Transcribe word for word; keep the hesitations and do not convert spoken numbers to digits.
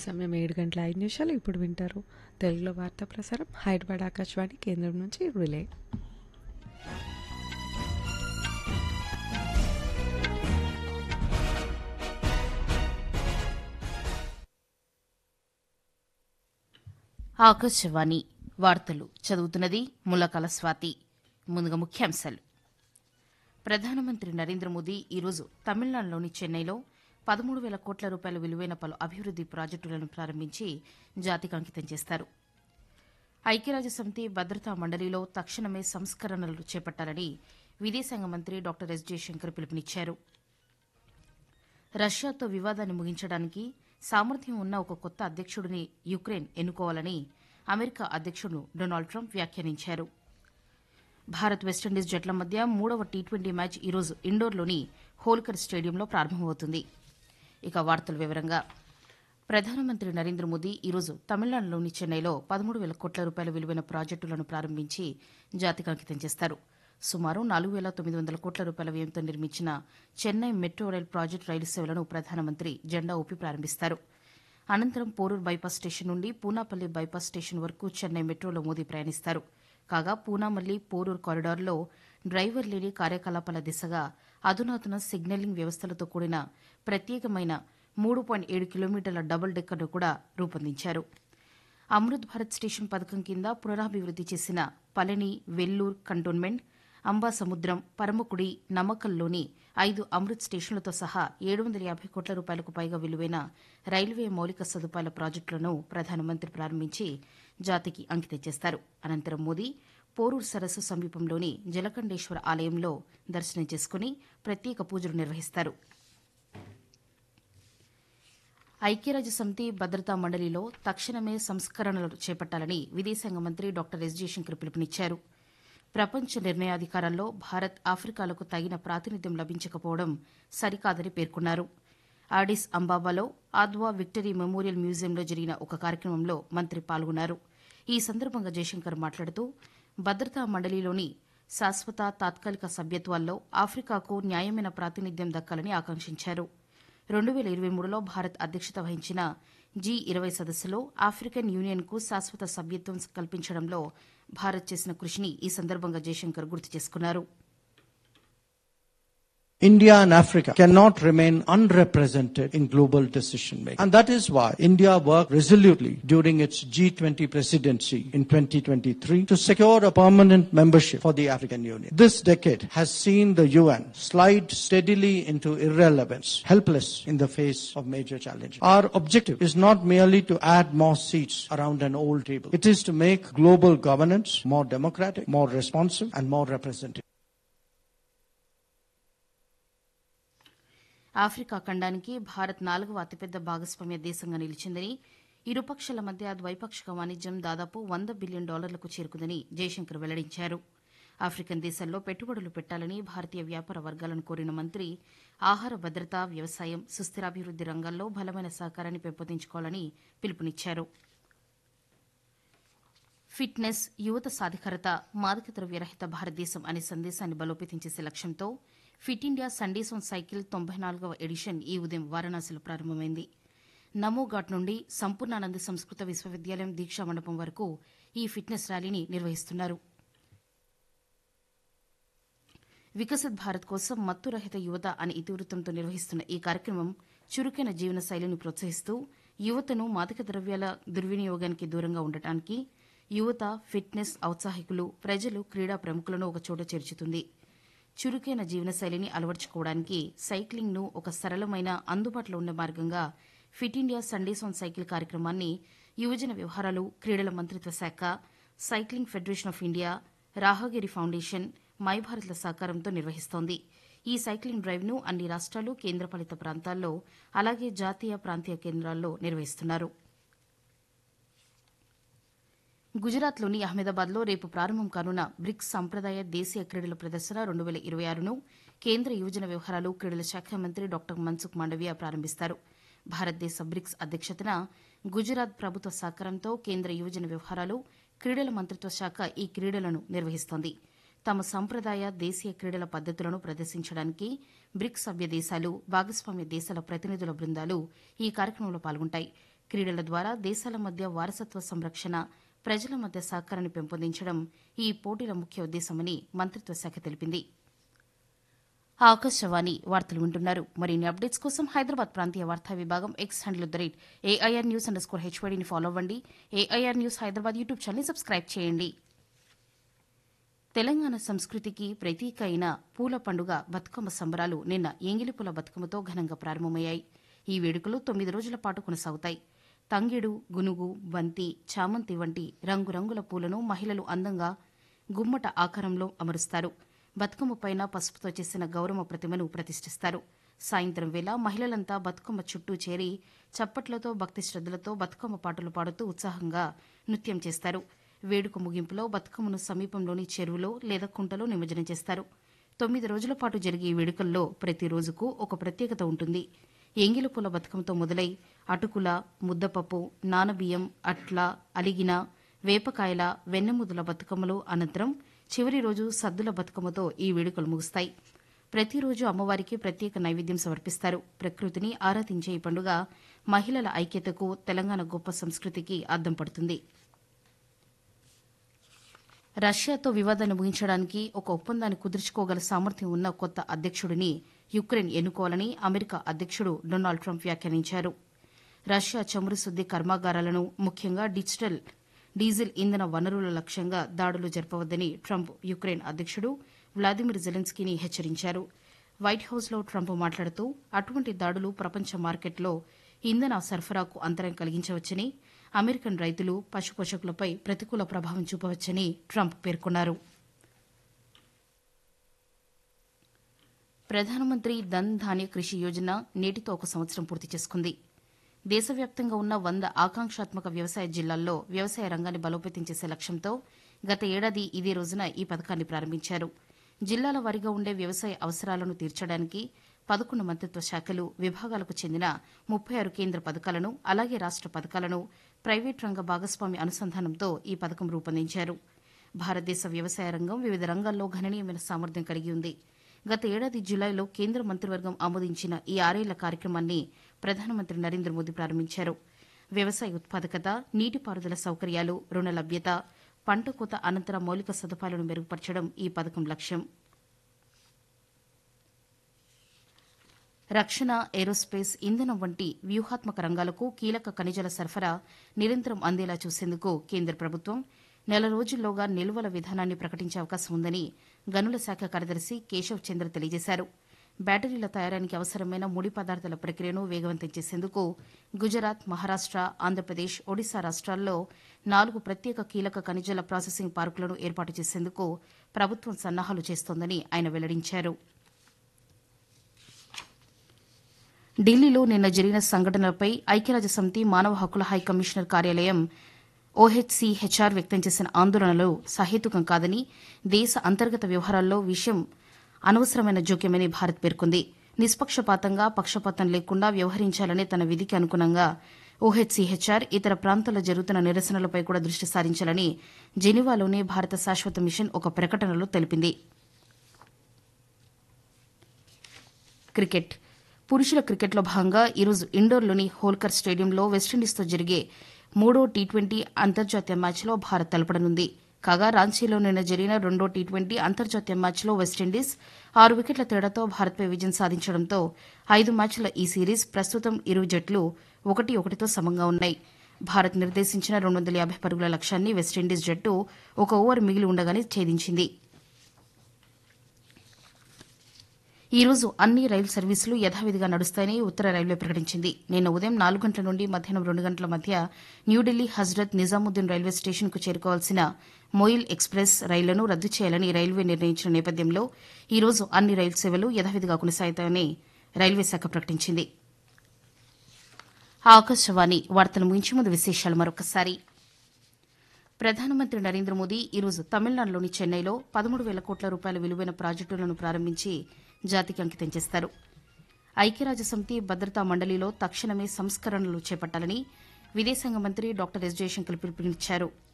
సమయం ఏడు గంటల ఐదు నిమిషాలు. ఇప్పుడు వింటారు తెలుగులో వార్తా ప్రసారం హైదరాబాద్ ఆకాశవాణి కేంద్రం నుంచి రిలే. ఆకాశవాణి వార్తలు చదువుతున్నది ములకల స్వాతి. ముందుగా ముఖ్యాంశాలు. ప్రధానమంత్రి నరేంద్ర మోదీ ఈరోజు తమిళనాడులోని చెన్నైలో పదమూడు వేల కోట్ల రూపాయల విలువైన పలు అభివృద్ది ప్రాజెక్టులను ప్రారంభించి జాతికి అంకితం చేస్తారు. ఐక్యరాజ్యసమితి భద్రతా మండలిలో తక్షణమే సంస్కరణలు చేపట్టాలని విదేశాంగ మంత్రి డాక్టర్ ఎస్ జయశంకర్ పిలుపునిచ్చారు. రష్యాతో వివాదాన్ని ముగించడానికి సామర్థ్యం ఉన్న ఒక కొత్త అధ్యక్షుడిని యుక్రెయిన్ ఎన్నుకోవాలని అమెరికా అధ్యక్షుడు డొనాల్డ్ ట్రంప్ వ్యాఖ్యానించారు. భారత్ వెస్టిండీస్ జట్ల మధ్య మూడవ టీ ట్వంటీ మ్యాచ్ ఈరోజు ఇండోర్లోని హోల్కర్ స్టేడియంలో ప్రారంభమవుతుంది. ఇక వార్తల వివరంగా ప్రధానమంత్రి నరేంద్ర మోదీ ఈరోజు తమిళనాడులోని చెన్నైలో పదమూడు వేల కోట్ల రూపాయల విలువైన ప్రాజెక్టులను ప్రారంభించి జాతికి అంకితం చేస్తారు. సుమారు నాలుగు వేల తొమ్మిది వందల కోట్ల రూపాయల వ్యయంతో నిర్మించిన చెన్నై మెట్రో రైల్ ప్రాజెక్టు రైలు సేవలను ప్రధానమంత్రి జెండా ఊపి ప్రారంభిస్తారు. అనంతరం పోరూర్ బైపాస్ స్టేషన్ నుండి పూనాపల్లి బైపాస్ స్టేషన్ వరకు చెన్నై మెట్రోలో మోదీ ప్రయాణిస్తారు. కాగా పూనామల్లి పోరూర్ కారిడార్లో డ్రైవర్ లేని కార్యకలాపాల దిశగా అధునాతన సిగ్నలింగ్ వ్యవస్థలతో కూడిన ప్రత్యేకమైన మూడు పాయింట్ ఏడు కిలోమీటర్ల డబుల్ డెక్కర్ను కూడా రూపొందించారు. అమృత్ భారత్ స్టేషన్ పథకం కింద పునరాభివృద్ది చేసిన పళని, వెల్లూర్ కంటోన్మెంట్, అంబాసముద్రం, పరమకుడి, నమ్మకల్లోని ఐదు అమృత్ స్టేషన్లతో సహా ఏడు వందల యాభై కోట్ల రూపాయలకు పైగా విలువైన రైల్వే మౌలిక సదుపాయాల ప్రాజెక్టులను ప్రధానమంత్రి ప్రారంభించి జాతికి అంకితం చేస్తారు. అనంతరం మోదీ పోరూరు సరస్సు సమీపంలోని జలకండేశ్వర ఆలయంలో దర్శనం చేసుకుని ప్రత్యేక పూజలు నిర్వహిస్తారు. ఐక్యరాజ్యసమితి భద్రతా మండలిలో తక్షణమే సంస్కరణలు చేపట్టాలని విదేశాంగ మంత్రి డాక్టర్ ఎస్ జయశంకర్ పిలుపునిచ్చారు. ప్రపంచ నిర్ణయాధికారాల్లో భారత్, ఆఫ్రికాలకు తగిన ప్రాతినిధ్యం లభించకపోవడం సరికాదని పేర్కొన్నారు. ఆడిస్ అంబాబాలో ఆద్వా విక్టరీ మెమోరియల్ మ్యూజియంలో జరిగిన ఒక కార్యక్రమంలో మంత్రి పాల్గొన్నారు. ఈ సందర్భంగా జయశంకర్ మాట్లాడుతూ భద్రతా మండలిలోని శాశ్వత, తాత్కాలిక సభ్యత్వాల్లో ఆఫ్రికాకు న్యాయమైన ప్రాతినిధ్యం దక్కాలని ఆకాంక్షించారు. రెండు వేల ఇరవై మూడులో భారత్ అధ్యక్షత వహించిన జీ ఇరవై సదస్సులో ఆఫ్రికన్ యూనియన్కు శాశ్వత సభ్యత్వం కల్పించడంలో భారత్ చేసిన కృషిని ఈ సందర్భంగా జయశంకర్ గుర్తు చేసుకున్నారు. India and Africa cannot remain unrepresented in global decision making. And that is why India worked resolutely during its G twenty presidency in twenty twenty-three to secure a permanent membership for the African Union. This decade has seen the U N slide steadily into irrelevance, helpless in the face of major challenges. Our objective is not merely to add more seats around an old table. It is to make global governance more democratic, more responsive, and more representative. Africa ఖండానికి Bharat నాలుగవ అతిపెద్ద భాగస్వామ్య దేశంగా నిలిచిందని, ఇరుపక్షాల మధ్య ద్వైపాక్షిక వాణిజ్యం దాదాపు వంద బిలియన్ డాలర్లకు చేరుకుందని జయశంకర్ వెల్లడించారు. ఆఫ్రికన్ దేశాల్లో పెట్టుబడులు పెట్టాలని భారతీయ వ్యాపార వర్గాలను కోరిన మంత్రి ఆహార భద్రత, వ్యవసాయం, సుస్థిరాభివృద్ది రంగాల్లో బలమైన సహకారాన్ని పెంపొందించుకోవాలని పిలుపునిచ్చారు. ఫిట్నెస్, యువత సాధికారత, మాదక ద్రవ్యరహిత భారతదేశం అనే సందేశాన్ని బలోపేతం చేసే లక్ష్యంతో fit India Sundays on cycle తొంభై నాలుగవ ఎడిషన్ ఈ ఉదయం వారణాసిలో ప్రారంభమైంది. నమో ఘాట్ నుండి సంపూర్ణానంద సంస్కృత విశ్వవిద్యాలయం దీక్షా మండపం వరకు ఈ ఫిట్నెస్ ర్యాలీని నిర్వహిస్తున్నారు. వికసిత్ భారత్ కోసం మత్తురహిత యువత అనే ఇతివృత్తంతో నిర్వహిస్తున్న ఈ కార్యక్రమం చురుకైన జీవన శైలిని ప్రోత్సహిస్తూ యువతను మాదక ద్రవ్యాల దుర్వినియోగానికి దూరంగా ఉండటానికి యువత, ఫిట్నెస్ ఔత్సాహికులు, ప్రజలు, క్రీడా ప్రముఖులను ఒకచోట చేర్చుతుంది. చురుకైన జీవనశైలిని అలవర్చుకోవడానికి సైక్లింగ్ను ఒక సరళమైన, అందుబాటులో ఉన్న మార్గంగా fit India Sundays on cycle కార్యక్రమాన్ని యువజన వ్యవహారాలు, క్రీడల మంత్రిత్వ శాఖ, cycling federation of India, Rahagiri foundation, my భారత్ల సహకారంతో నిర్వహిస్తోంది. ఈ సైక్లింగ్ డ్రైవ్ను అన్ని రాష్ట్రాలు, కేంద్రపాలిత ప్రాంతాల్లో, అలాగే జాతీయ, ప్రాంతీయ కేంద్రాల్లో నిర్వహిస్తున్నారు. గుజరాత్లోని అహ్మదాబాద్లో రేపు ప్రారంభం కానున్న బ్రిక్స్ సంప్రదాయ దేశీయ క్రీడల ప్రదర్శన రెండు వేల ఇరవై ఆరును కేంద్ర యువజన వ్యవహారాలు, క్రీడల శాఖ మంత్రి డాక్టర్ మన్సుఖ్ మాండవీయ ప్రారంభిస్తారు. భారతదేశ బ్రిక్స్ అధ్యక్షతన గుజరాత్ ప్రభుత్వ సహకారంతో కేంద్ర యువజన వ్యవహారాలు, క్రీడల మంత్రిత్వ శాఖ ఈ క్రీడలను నిర్వహిస్తోంది. తమ సంప్రదాయ దేశీయ క్రీడల పద్దతులను ప్రదర్శించడానికి బ్రిక్స్ సభ్య దేశాలు, భాగస్వామ్య దేశాల ప్రతినిధుల బృందాలు ఈ కార్యక్రమంలో పాల్గొంటాయి. క్రీడల ద్వారా దేశాల మధ్య వారసత్వ సంరక్షణ, ప్రజల మధ్య సహకారాన్ని పెంపొందించడం ఈ పోటీల ముఖ్య ఉద్దేశమని మంత్రిత్వ శాఖ తెలిపింది. ఆకాశవాణి వార్తలు వింటున్నారు. మరిన్ని అప్డేట్స్ కోసం హైదరాబాద్ ప్రాంతీయ వార్తా విభాగం X handle the rate AIR news under score హెచ్వైడీని follow అవ్వండి. ఏఐఆర్ న్యూస్ హైదరాబాద్ యూట్యూబ్ ఛానల్ని సబ్స్క్రైబ్ చేయండి. తెలంగాణ సంస్కృతికి ప్రతీక అయిన పూల పండుగ బతుకమ్మ సంబరాలు నిన్న ఎంగిలిపూల బతుకమ్మతో ఘనంగా ప్రారంభమయ్యాయి. ఈ వేడుకలు తొమ్మిది రోజుల పాటు కొనసాగుతాయి. తంగెడు, గునుగు, బంతి, చామంతి వంటి రంగురంగుల పూలను మహిళలు అందంగా గుమ్మట ఆకారంలో అమరుస్తారు. బతుకమ్మ పైన పసుపుతో చేసిన గౌరమ్మ ప్రతిమను ప్రతిష్ఠిస్తారు. సాయంత్రం వేళ మహిళలంతా బతుకమ్మ చుట్టూ చేరి చప్పట్లతో భక్తి శ్రద్దలతో బతుకమ్మ పాటలు పాడుతూ ఉత్సాహంగా నృత్యం చేస్తారు. వేడుక ముగింపులో బతుకమ్మను సమీపంలోని చెరువులో లేదా కుంటలో నిమజ్జనం చేస్తారు. తొమ్మిది రోజుల పాటు జరిగే ఈ వేడుకల్లో ప్రతి రోజుకు ఒక ప్రత్యేకత ఉంటుంది. ఎంగిలిపూల బతుకమ్మతో మొదలై అటుకుల, ముద్దపప్పు, నానబియ్యం, అట్ల, అలిగిన, వేపకాయల, వెన్నెముదల బతుకమ్మలు అనంతరం చివరి రోజు సద్దుల బతుకమ్మతో ఈ వేడుకలు ముగుస్తాయి. ప్రతిరోజు అమ్మవారికి ప్రత్యేక నైవేద్యం సమర్పిస్తారు. ప్రకృతిని ఆరాధించే ఈ పండుగ మహిళల ఐక్యతకు, తెలంగాణ గొప్ప సంస్కృతికి అద్దం పడుతుంది. రష్యాతో వివాదాన్ని ముగించడానికి ఒక ఒప్పందాన్ని కుదుర్చుకోగల సామర్థ్యం ఉన్న కొత్త అధ్యక్షుడిని యుక్రెయిన్ ఎన్నుకోవాలని అమెరికా అధ్యక్షుడు డొనాల్డ్ ట్రంప్ వ్యాఖ్యానించారు. రష్యా చమురు శుద్ది కర్మాగారాలను, ముఖ్యంగా డిజిటల్ డీజిల్ ఇంధన వనరుల లక్ష్యంగా దాడులు జరపవద్దని ట్రంప్ యుక్రెయిన్ అధ్యక్షుడు వ్లాదిమిర్ జెలెన్స్కీని హెచ్చరించారు. వైట్ హౌస్లో ట్రంప్ మాట్లాడుతూ అటువంటి దాడులు ప్రపంచ మార్కెట్లో ఇంధన సరఫరాకు అంతరాయం కలిగించవచ్చని, అమెరికన్ రైతులు, పశుపోషకులపై ప్రతికూల ప్రభావం చూపవచ్చని ట్రంప్ పేర్కొన్నారు. ప్రధానమంత్రి ధన్ ధాన్య కృషి యోజన నేటితో ఒక సంవత్సరం పూర్తి చేసుకుంది. దేశవ్యాప్తంగా ఉన్న వంద ఆకాంక్షాత్మక వ్యవసాయ జిల్లాల్లో వ్యవసాయ రంగాన్ని బలోపేతం చేసే లక్ష్యంతో గత ఏడాది ఇదే రోజున ఈ పథకాన్ని ప్రారంభించారు. జిల్లాల వారీగా ఉండే వ్యవసాయ అవసరాలను తీర్చడానికి పదకొండు మంత్రిత్వ శాఖలు, విభాగాలకు చెందిన ముప్పై ఆరు కేంద్ర పథకాలను, అలాగే రాష్ట పథకాలను ప్రైవేట్ రంగ భాగస్వామి అనుసంధానంతో ఈ పథకం రూపొందించారు. భారతదేశ వ్యవసాయ రంగం వివిధ రంగాల్లో గణనీయమైన సామర్థ్యం కలిగి ఉంది. గత ఏడాది జులైలో కేంద్ర మంత్రివర్గం ఆమోదించిన ఈ ఆరేళ్ల కార్యక్రమాన్ని ప్రధానమంత్రి నరేంద్ర మోదీ ప్రారంభించారు. వ్యవసాయ ఉత్పాదకత, నీటిపారుదల సౌకర్యాలు, రుణ లభ్యత, పంట కోత అనంతర మౌలిక సదుపాయాలను మెరుగుపరచడం ఈ పథకం లక్ష్యం. రక్షణ, ఏరోస్పేస్, ఇంధనం వంటి వ్యూహాత్మక రంగాలకు కీలక ఖనిజాల సరఫరా నిరంతరం అందేలా చూసేందుకు కేంద్ర ప్రభుత్వం నెల రోజుల్లోగా నిల్వల విధానాన్ని ప్రకటించే అవకాశం ఉందని గనుల శాఖ కార్యదర్శి కేశవ్ చంద్ర తెలియజేశారు. బ్యాటరీల తయారీకి అవసరమైన ముడి పదార్థాల ప్రక్రియను వేగవంతం చేసేందుకు గుజరాత్, మహారాష్ట, ఆంధ్రప్రదేశ్, ఒడిశా రాష్ట్రాల్లో నాలుగు ప్రత్యేక కీలక ఖనిజాల ప్రాసెసింగ్ పార్కులను ఏర్పాటు చేసేందుకు ప్రభుత్వం సన్నాహాలు చేస్తోందని ఆయన వెల్లడించారు. ఢిల్లీలో నిన్న జరిగిన సంఘటనలపై ఐక్యరాజ్యసమితి మానవ హక్కుల హై కమిషనర్ కార్యాలయం ఓహెచ్సీహెచ్ఆర్ వ్యక్తం చేసిన ఆందోళనలు సహేతుకం కాదని, దేశ అంతర్గత వ్యవహారాల్లో విషయం అనవసరమైన జోక్యమని భారత్ పేర్కొంది. నిష్పక్షపాతంగా, పక్షపాతం లేకుండా వ్యవహరించాలనే తన విధికి అనుగుణంగా ఓహెచ్సీహెచ్ఆర్ ఇతర ప్రాంతాల్లో జరుగుతున్న నిరసనలపై కూడా దృష్టి సారించాలని జెనీవాలోని భారత శాశ్వత మిషన్ ఒక ప్రకటనలో తెలిపింది. క్రికెట్ పురుషుల క్రికెట్లో భాగంగా ఈరోజు ఇండోర్లోని హోల్కర్ స్టేడియంలో వెస్టిండీస్తో జరిగే మూడో టీ ట్వంటీ అంతర్జాతీయ మ్యాచ్లో భారత్ తలపడనుంది. కాగా రాంచీలో నిన్న జరిగిన రెండో టీ ట్వంటీ అంతర్జాతీయ మ్యాచ్లో వెస్టిండీస్ ఆరు వికెట్ల తేడాతో భారత్పై విజయం సాధించడంతో ఐదు మ్యాచ్ల ఈ సిరీస్ ప్రస్తుతం ఇరు జట్లు ఒకటి ఒకటితో సమంగా ఉన్నాయి. భారత్ నిర్దేశించిన రెండు వందల యాభై పరుగుల లక్ష్యాన్ని వెస్టిండీస్ జట్టు ఒక ఓవర్ మిగిలి ఉండగానే ఛేదించింది. ఈ రోజు అన్ని రైలు సర్వీసులు యథావిధిగా నడుస్తాయని ఉత్తర రైల్వే ప్రకటించింది. నిన్న ఉదయం నాలుగు గంటల నుండి మధ్యాహ్నం రెండు గంటల మధ్య న్యూఢిల్లీ హజ్రత్ నిజాముద్దీన్ రైల్వే స్టేషన్కు చేరుకోవాల్సిన మొయిల్ ఎక్స్ప్రెస్ రైళ్లను రద్దు చేయాలని రైల్వే నిర్ణయించిన నేపథ్యంలో ఈ రోజు అన్ని రైలు సేవలు యథావిధిగా కొనసాగుతాయని రైల్వే శాఖ ప్రకటించింది. ఆకాశవాణి వార్తలు ముగించే ముందు విశేషాలు మరొకసారి. ప్రధానమంత్రి నరేంద్ర మోదీ ఈరోజు తమిళనాడులోని చెన్నైలో పదమూడు వేల కోట్ల రూపాయల విలువైన ప్రాజెక్టులను ప్రారంభించి జాతికి అంకితం చేస్తారు. ఐక్యరాజ్యసమితి భద్రతా మండలిలో తక్షణమే సంస్కరణలు చేపట్టాలని విదేశాంగ మంత్రి డాక్టర్ ఎస్ జయశంకర్ పిలుపునిచ్చారు.